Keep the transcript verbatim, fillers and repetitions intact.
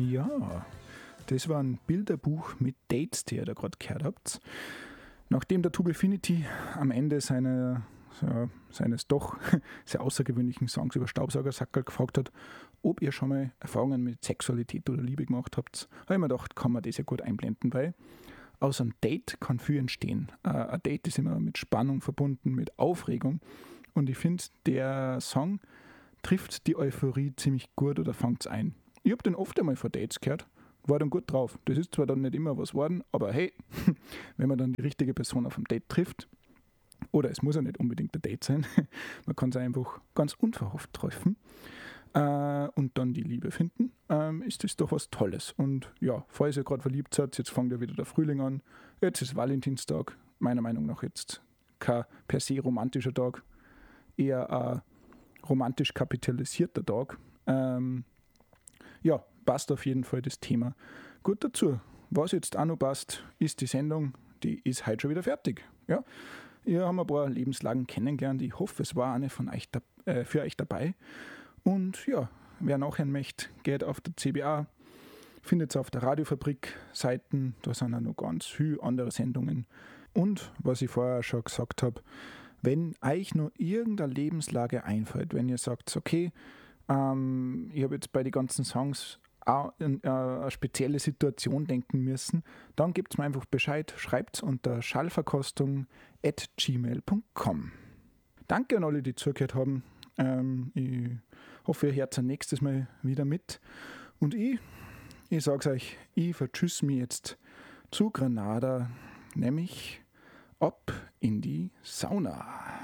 Ja, das war ein Bilderbuch mit Dates, die ihr da gerade gehört habt. Nachdem der Tubefinity am Ende seine, ja, seines doch sehr außergewöhnlichen Songs über Staubsaugersackerl gefragt hat, ob ihr schon mal Erfahrungen mit Sexualität oder Liebe gemacht habt, habe ich mir gedacht, kann man das ja gut einblenden, weil aus einem Date kann viel entstehen. Äh, ein Date ist immer mit Spannung verbunden, mit Aufregung. Und ich finde, der Song trifft die Euphorie ziemlich gut oder fängt es ein. Ich habe den oft einmal vor Dates gehört, war dann gut drauf. Das ist zwar dann nicht immer was geworden, aber hey, wenn man dann die richtige Person auf dem Date trifft, oder es muss ja nicht unbedingt ein Date sein, man kann es einfach ganz unverhofft treffen äh, und dann die Liebe finden, ähm, ist das doch was Tolles. Und ja, falls ihr gerade verliebt seid, jetzt fängt ja wieder der Frühling an, jetzt ist Valentinstag, meiner Meinung nach jetzt kein per se romantischer Tag, eher ein romantisch kapitalisierter Tag. Ähm, ja, passt auf jeden Fall das Thema gut dazu. Was jetzt auch noch passt, ist die Sendung, die ist heute schon wieder fertig. Ja, wir haben ein paar Lebenslagen kennengelernt. Ich hoffe, es war eine von euch da, äh, für euch dabei. Und ja, wer nachhören möchte, geht auf der C B A, findet es auf der Radiofabrik-Seiten. Da sind auch noch ganz viele andere Sendungen. Und was ich vorher schon gesagt habe, wenn euch nur irgendeine Lebenslage einfällt, wenn ihr sagt, okay, ähm, ich habe jetzt bei den ganzen Songs auch an eine spezielle Situation denken müssen, dann gebt mir einfach Bescheid, schreibt es unter schallverkostung at gmail punkt com. Danke an alle, die zugehört haben. Ähm, ich hoffe, ihr hört nächstes Mal wieder mit. Und ich, ich sag's euch, ich vertschüss mich jetzt zu Granada, nämlich ab in die Sauna.